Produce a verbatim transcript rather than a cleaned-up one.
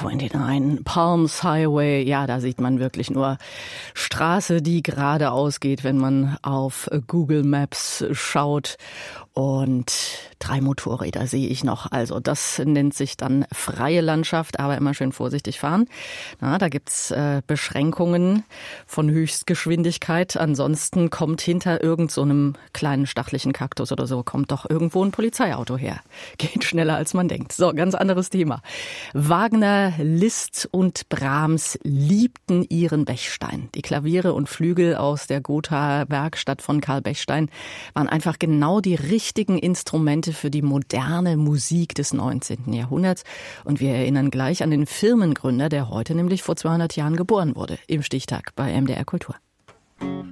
neunundzwanzig Palms Highway. Ja, da sieht man wirklich nur Straße, die geradeaus geht, wenn man auf Google Maps schaut. Und drei Motorräder sehe ich noch. Also das nennt sich dann freie Landschaft, aber immer schön vorsichtig fahren. Na, da gibt's äh, Beschränkungen von Höchstgeschwindigkeit. Ansonsten kommt hinter irgend so einem kleinen stachlichen Kaktus oder so, kommt doch irgendwo ein Polizeiauto her. Geht schneller, als man denkt. So, ganz anderes Thema. Wagner, Liszt und Brahms liebten ihren Bechstein. Die Klaviere und Flügel aus der Gotha-Werkstatt von Karl Bechstein waren einfach genau die richtigen richtigen Instrumente für die moderne Musik des neunzehnten Jahrhunderts. Und wir erinnern gleich an den Firmengründer, der heute nämlich vor zweihundert Jahren geboren wurde, im Stichtag bei M D R Kultur.